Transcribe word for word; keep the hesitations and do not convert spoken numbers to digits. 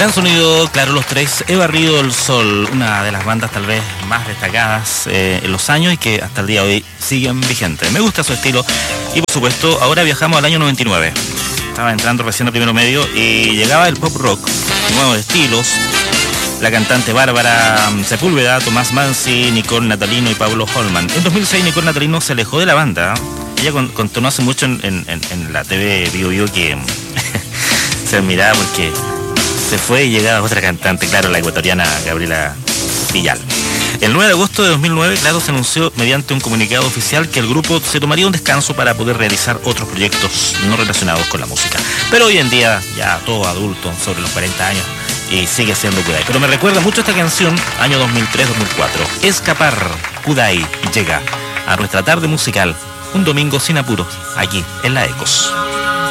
Gran sonido, claro, los tres. He barrido el sol, una de las bandas tal vez más destacadas eh, en los años y que hasta el día de hoy siguen vigentes. Me gusta su estilo y por supuesto ahora viajamos al año noventa y nueve. Estaba entrando recién a primero medio y llegaba el pop rock, nuevos estilos. La cantante Bárbara Sepúlveda, Tomás Mansi, Nicole Natalino y Pablo Holman. En dos mil seis Nicole Natalino se alejó de la banda. Ella contó no hace mucho en, en, en la T V Bio Bio que se admiraba porque se fue y llegaba otra cantante, claro, la ecuatoriana Gabriela Villal. El nueve de agosto de dos mil nueve, claro, se anunció mediante un comunicado oficial que el grupo se tomaría un descanso para poder realizar otros proyectos no relacionados con la música. Pero hoy en día, ya todo adulto, sobre los cuarenta años, y sigue siendo Kudai. Pero me recuerda mucho esta canción, año dos mil tres dos mil cuatro. Escapar, Kudai llega a nuestra tarde musical, un domingo sin apuros, aquí en la Ecos.